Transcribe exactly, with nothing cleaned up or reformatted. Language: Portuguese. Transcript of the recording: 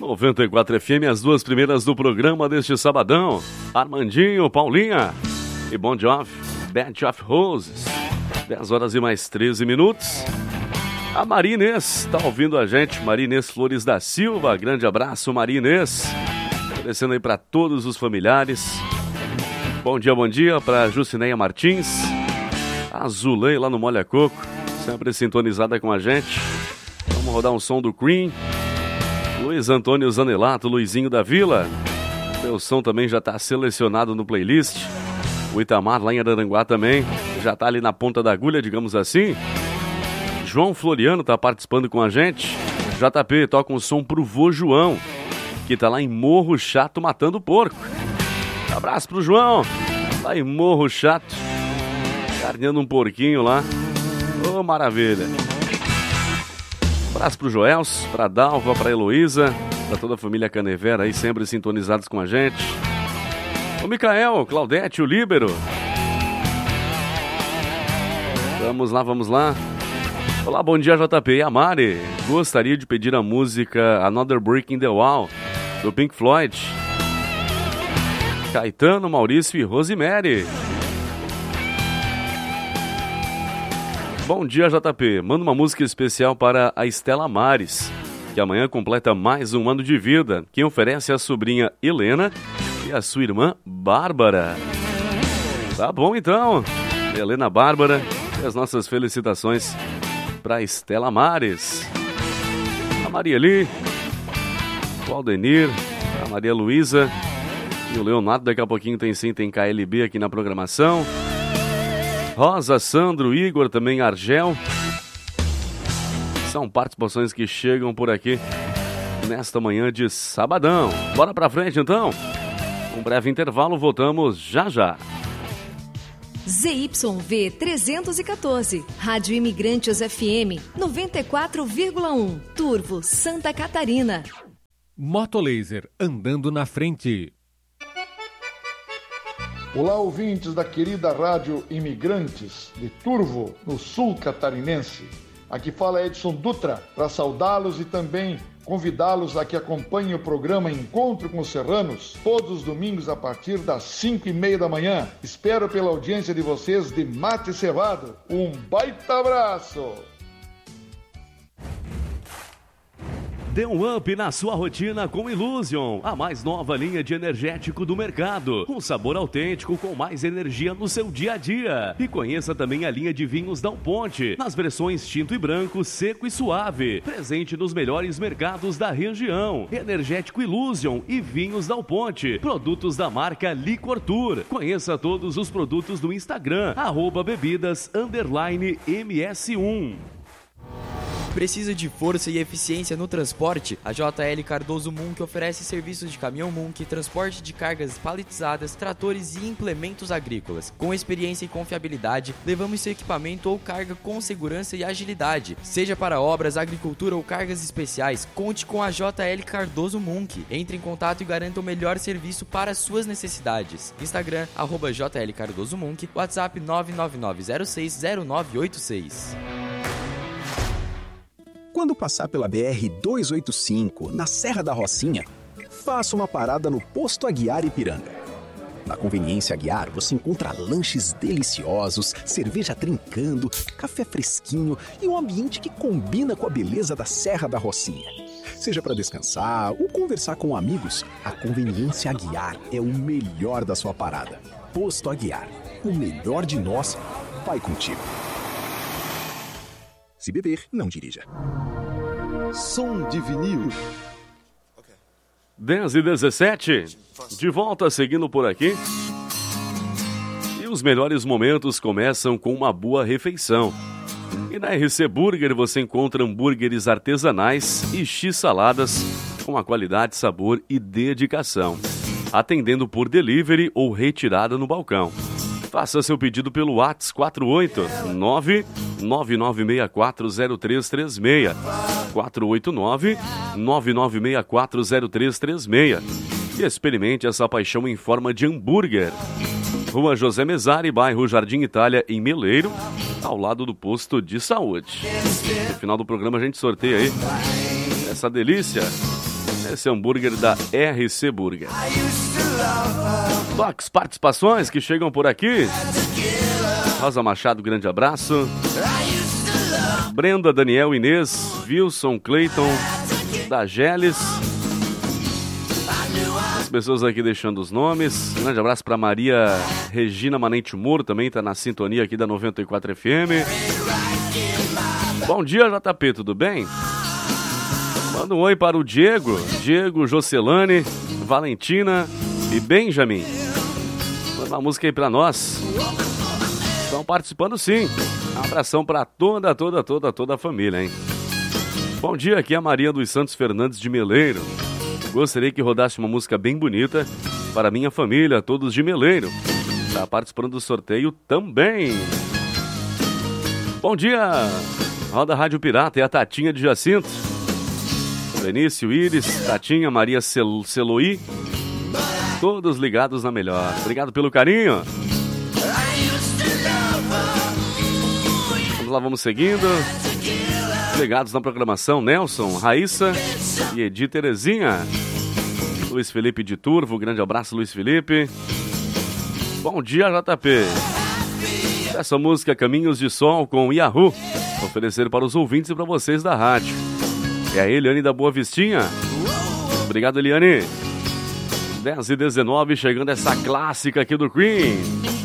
noventa e quatro F M, as duas primeiras do programa deste sabadão. Armandinho, Paulinha e Bon Jovi, Band of Roses. dez horas e mais treze minutos. A Maria Inês tá ouvindo a gente, Maria Inês Flores da Silva. Grande abraço, Maria Inês. Agradecendo aí para todos os familiares. Bom dia, bom dia para Jucineia Martins. A Zulei lá no Molha Coco, sempre sintonizada com a gente. Vamos rodar um som do Cream. Luiz Antônio Zanelato, Luizinho da Vila. Meu som também já está selecionado no playlist. O Itamar lá em Araranguá também já está ali na ponta da agulha, digamos assim. João Floriano está participando com a gente. J P toca um som pro vô João, que está lá em Morro Chato matando porco. Abraço pro João, lá em Morro Chato, carneando um porquinho lá. Ô, oh, maravilha. Abraço pro Joelso, pra Dalva, pra Heloísa, pra toda a família Canevera aí, sempre sintonizados com a gente. O Micael, Claudete, o Líbero. Vamos lá, vamos lá. Olá, bom dia, J P. E a Mari, gostaria de pedir a música Another Brick in the Wall, do Pink Floyd. Caetano, Maurício e Rosemary. Bom dia, J P. Manda uma música especial para a Estela Mares, que amanhã completa mais um ano de vida. Quem oferece é a sobrinha Helena e a sua irmã Bárbara. Tá bom, então. Helena, Bárbara, e as nossas felicitações para a Estela Mares. A Maria Lee, o Aldenir, a Maria Luísa e o Leonardo. Daqui a pouquinho tem sim, tem K L B aqui na programação. Rosa, Sandro, Igor, também Argel. São participações que chegam por aqui nesta manhã de sabadão. Bora pra frente então. Um breve intervalo, voltamos já já. Z Y V trezentos e quatorze, Rádio Imigrantes F M noventa e quatro vírgula um, Turvo, Santa Catarina. Motolaser, andando na frente. Olá, ouvintes da querida Rádio Imigrantes de Turvo, no sul catarinense. Aqui fala Edson Dutra, para saudá-los e também convidá-los a que acompanhem o programa Encontro com os Serranos, todos os domingos a partir das cinco e meia da manhã. Espero pela audiência de vocês de mate cevado. Um baita abraço! Dê um up na sua rotina com Illusion, a mais nova linha de energético do mercado. Um sabor autêntico com mais energia no seu dia a dia. E conheça também a linha de vinhos Dal Ponte, nas versões tinto e branco, seco e suave. Presente nos melhores mercados da região. Energético Illusion e vinhos Dal Ponte. Produtos da marca Licor Tour. Conheça todos os produtos do Instagram, arroba bebidas, underline M S um. Precisa de força e eficiência no transporte? A J L Cardoso Munk oferece serviços de caminhão Munk, transporte de cargas paletizadas, tratores e implementos agrícolas. Com experiência e confiabilidade, levamos seu equipamento ou carga com segurança e agilidade. Seja para obras, agricultura ou cargas especiais, conte com a J L Cardoso Munk. Entre em contato e garanta o melhor serviço para suas necessidades. Instagram, arroba J L Cardoso Munk, WhatsApp nove nove nove zero seis zero nove oito seis. Quando passar pela B R duzentos e oitenta e cinco, na Serra da Rocinha, faça uma parada no Posto Aguiar Ipiranga. Na Conveniência Aguiar, você encontra lanches deliciosos, cerveja trincando, café fresquinho e um ambiente que combina com a beleza da Serra da Rocinha. Seja para descansar ou conversar com amigos, a Conveniência Aguiar é o melhor da sua parada. Posto Aguiar, o melhor de nós vai contigo. Se beber, não dirija. Som de vinil. dez e dezessete, de volta seguindo por aqui. E os melhores momentos começam com uma boa refeição. E na R C Burger você encontra hambúrgueres artesanais e x-saladas com a qualidade, sabor e dedicação. Atendendo por delivery ou retirada no balcão. Faça seu pedido pelo WhatsApp quatro oito nove nove nove seis quatro zero três três seis. quatro oito nove nove nove seis quatro zero três três seis. E experimente essa paixão em forma de hambúrguer. Rua José Mesari, bairro Jardim Itália, em Meleiro, ao lado do posto de saúde. No final do programa a gente sorteia aí essa delícia. Esse hambúrguer da R C Burger. Toques, participações que chegam por aqui. Rosa Machado, grande abraço. Brenda, Daniel, Inês, Wilson, Cleiton, Dageles. As pessoas aqui deixando os nomes. Grande abraço para Maria Regina Manente Muro, também está na sintonia aqui da noventa e quatro F M. Bom dia, J P, tudo bem? Manda um oi para o Diego, Diego, Jocelane, Valentina e Benjamin. Manda uma música aí para nós. Estão participando sim. Um abração para toda, toda, toda, toda a família, hein? Bom dia, aqui é a Maria dos Santos Fernandes de Meleiro. Gostaria que rodasse uma música bem bonita para minha família, todos de Meleiro. Está participando do sorteio também. Bom dia, roda Rádio Pirata, é a Tatinha de Jacinto. Benício, Iris, Tatinha, Maria Cel- Celoí. Todos ligados na melhor. Obrigado pelo carinho. Vamos lá, vamos seguindo. Ligados na programação, Nelson, Raíssa e Edi Terezinha. Luiz Felipe de Turvo, grande abraço, Luiz Felipe. Bom dia, J P. Essa música Caminhos de Sol com Yahoo, oferecer para os ouvintes e para vocês da rádio. É a Eliane da Boa Vistinha. Obrigado, Eliane. dez e dezenove, chegando essa clássica aqui do Queen.